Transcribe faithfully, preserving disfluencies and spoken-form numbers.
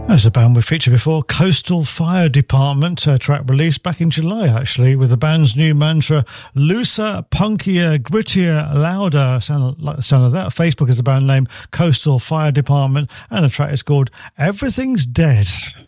There's a band we've featured before, Coastal Fire Department, a track released back in July, actually, with the band's new mantra, looser, punkier, grittier, louder. Sound like the sound of that. Facebook is the band name, Coastal Fire Department, and the track is called Everything's Dead.